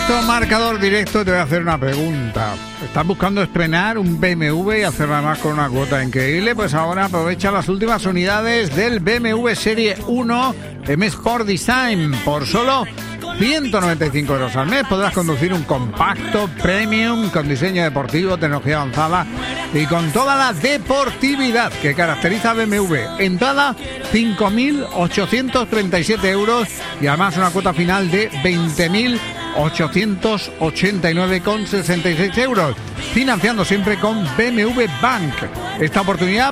directo, marcador directo, te voy a hacer una pregunta. ¿Estás buscando estrenar un BMW y hacerlo además con una cuota increíble? Pues ahora aprovecha las últimas unidades del BMW Serie 1 M Sport Design. Por solo 195 euros al mes podrás conducir un compacto premium con diseño deportivo, tecnología avanzada y con toda la deportividad que caracteriza a BMW. Entrada 5.837 euros y además una cuota final de 20.889,66 euros, financiando siempre con BMW Bank. Esta oportunidad